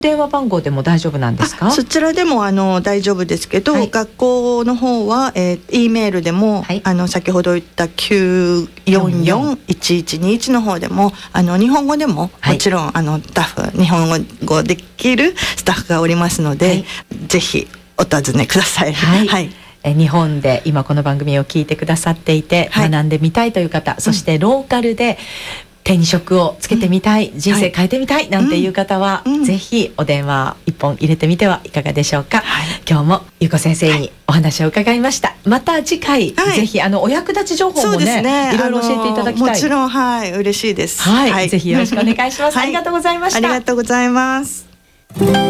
電話番号でも大丈夫なんですか？ そちらでも大丈夫ですけど、学校の方は、E メールでも、先ほど言った944-1121の方でも日本語でももちろんスタッフ日本語できるスタッフがおりますので、ぜひお尋ねください。 日本で今この番組を聞いてくださっていて、学んでみたいという方、そしてローカルで手に職をつけてみたい、人生変えてみたいなんていう方は、ぜひお電話一本入れてみてはいかがでしょうか。今日もゆうこ先生にお話を伺いました。また次回、ぜひお役立ち情報もね、いろいろ教えていただきたい。 もちろん嬉しいです。 ぜひよろしくお願いします。ありがとうございました。 ありがとうございます。